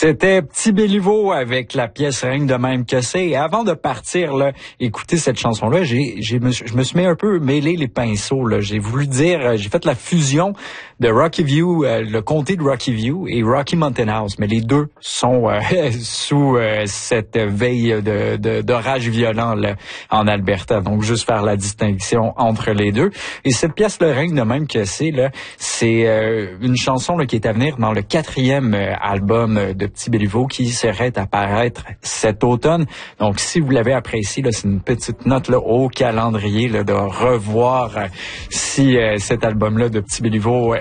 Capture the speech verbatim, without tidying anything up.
C'était Petit Béliveau avec la pièce Règne de même que c'est. Et avant de partir, là, écouter cette chanson-là, j'ai, j'ai, je me suis mis un peu mêlé les pinceaux, là. J'ai voulu dire, j'ai fait la fusion de Rocky View, euh, le comté de Rocky View et Rocky Mountain House. Mais les deux sont euh, sous euh, cette veille de, de, d'orage violent, là, en Alberta. Donc, juste faire la distinction entre les deux. Et cette pièce, le Règne de même que c'est, là, c'est euh, une chanson là, qui est à venir dans le quatrième euh, album de Petit Béliveau qui serait à paraître cet automne. Donc, si vous l'avez apprécié, là, c'est une petite note là, au calendrier là, de revoir euh, si euh, cet album-là de Petit Béliveau